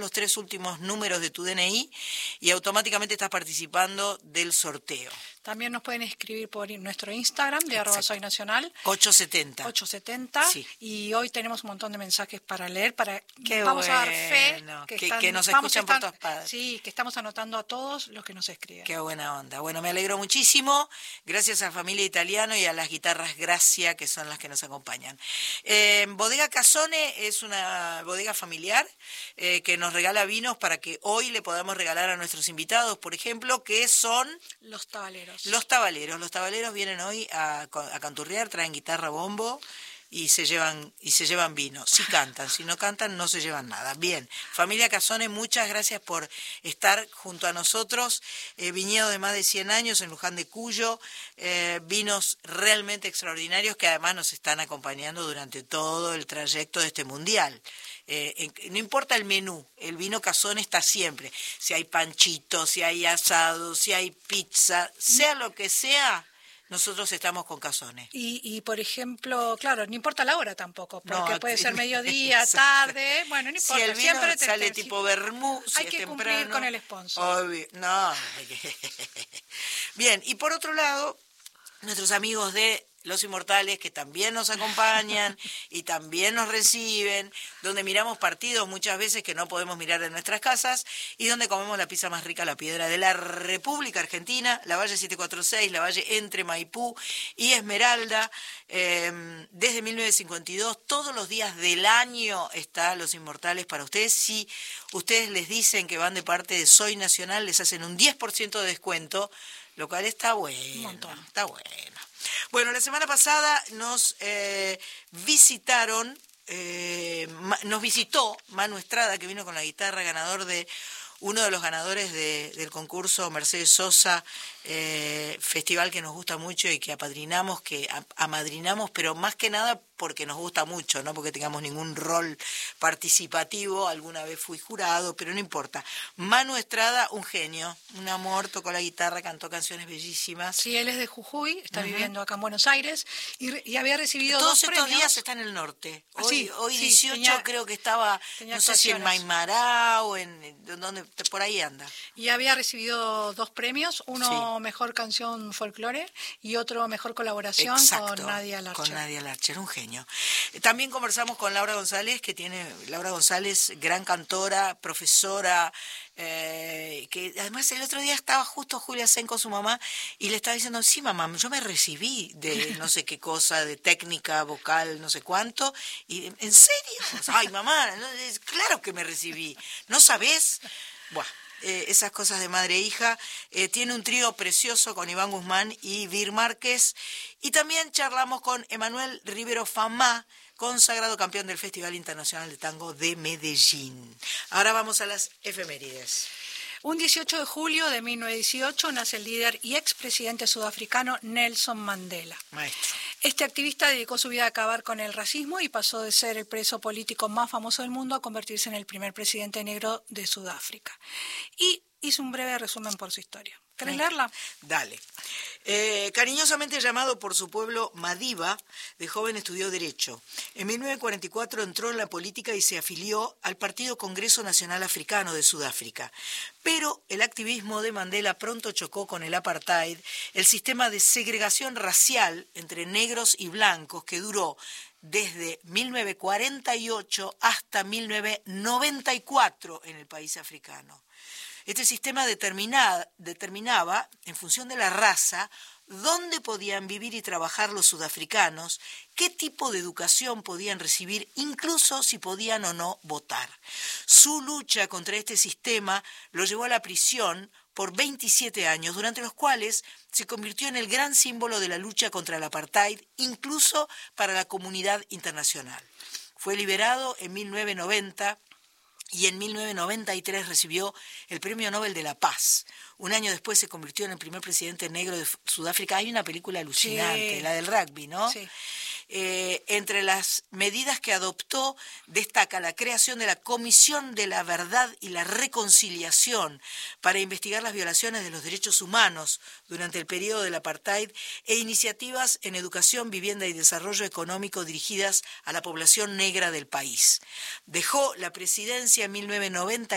los 3 últimos números de tu DNI y automáticamente estás participando del sorteo. También nos pueden escribir por nuestro Instagram de @soynacional. 870. Sí. Y hoy tenemos un montón de mensajes para leer. Qué vamos bueno, a dar fe que nos escuchan por todas partes. Sí, que estamos anotando a todos los que nos escriben. Qué buena onda. Bueno, me alegro muchísimo. Gracias a Familia Italiano y a las guitarras Gracia, que son las que nos acompañan. Bodega Casone es una bodega familiar que nos regala vinos para que hoy le podamos regalar a nuestros invitados, por ejemplo, que son... Los tabaleros. Los tabaleros vienen hoy a canturrear, traen guitarra, bombo y se llevan vino. Si cantan, si no cantan no se llevan nada. Bien, familia Casone, muchas gracias por estar junto a nosotros. Viñedo de más de 100 años en Luján de Cuyo, vinos realmente extraordinarios que además nos están acompañando durante todo el trayecto de este mundial. No importa el menú, el vino Casone está siempre. Si hay panchito, si hay asado, si hay pizza, sea lo que sea, nosotros estamos con Casone. Y por ejemplo, claro, no importa la hora tampoco, porque puede ser mediodía, tarde, bueno, no importa. Si el vino siempre sale tipo vermú, si hay es que temprano, cumplir con el sponsor. Obvio, no. Bien, y por otro lado, nuestros amigos de Los Inmortales, que también nos acompañan y también nos reciben, donde miramos partidos muchas veces que no podemos mirar en nuestras casas y donde comemos la pizza más rica, La Piedra de la República Argentina, la Valle 746, la Valle entre Maipú y Esmeralda. Desde 1952, todos los días del año está Los Inmortales para ustedes. Si ustedes les dicen que van de parte de Soy Nacional, les hacen un 10% de descuento, lo cual está bueno. Un montón. Está bueno. Bueno, la semana pasada nos visitó Manu Estrada, que vino con la guitarra, uno de los ganadores del concurso Mercedes Sosa, festival que nos gusta mucho y que amadrinamos, pero más que nada porque nos gusta mucho, no porque tengamos ningún rol participativo. Alguna vez fui jurado, pero no importa. Manu Estrada, un genio, un amor, tocó la guitarra, cantó canciones bellísimas. Sí, él es de Jujuy, está viviendo acá en Buenos Aires y había recibido todos dos premios. Todos estos días está en el norte. Hoy sí, 18 creo que estaba, no sé si en Maimará o en donde, por ahí anda. Y había recibido 2 premios, uno mejor canción folclore y otro mejor colaboración. Exacto, con Nadia Larcher. Con Nadia Larcher, un genio. También conversamos con Laura González, Laura González, gran cantora, profesora, que además el otro día estaba justo Julia Sen con su mamá y le estaba diciendo, sí mamá, yo me recibí de no sé qué cosa, de técnica vocal, no sé cuánto, y ¿en serio? Ay mamá, claro que me recibí, ¿no sabés? Buah. Esas cosas de madre e hija. Tiene un trío precioso con Iván Guzmán y Vir Márquez. Y también charlamos con Emanuel Rivero Famá, consagrado campeón del Festival Internacional de Tango de Medellín. Ahora vamos a las efemérides. Un 18 de julio de 1918 nace el líder y expresidente sudafricano Nelson Mandela. Maestro. Este activista dedicó su vida a acabar con el racismo y pasó de ser el preso político más famoso del mundo a convertirse en el primer presidente negro de Sudáfrica. Y hizo un breve resumen por su historia. ¿Querés leerla? Dale. Cariñosamente llamado por su pueblo Madiba, de joven estudió Derecho. En 1944 entró en la política y se afilió al Partido Congreso Nacional Africano de Sudáfrica. Pero el activismo de Mandela pronto chocó con el apartheid, el sistema de segregación racial entre negros y blancos que duró desde 1948 hasta 1994 en el país africano. Este sistema determinaba, en función de la raza, dónde podían vivir y trabajar los sudafricanos, qué tipo de educación podían recibir, incluso si podían o no votar. Su lucha contra este sistema lo llevó a la prisión por 27 años, durante los cuales se convirtió en el gran símbolo de la lucha contra el apartheid, incluso para la comunidad internacional. Fue liberado en 1990 y en 1993 recibió el Premio Nobel de la Paz. Un año después se convirtió en el primer presidente negro de Sudáfrica. Hay una película alucinante, la del rugby, ¿no? Sí. Entre las medidas que adoptó destaca la creación de la Comisión de la Verdad y la Reconciliación para investigar las violaciones de los derechos humanos durante el periodo del apartheid e iniciativas en educación, vivienda y desarrollo económico dirigidas a la población negra del país. Dejó la presidencia en 1990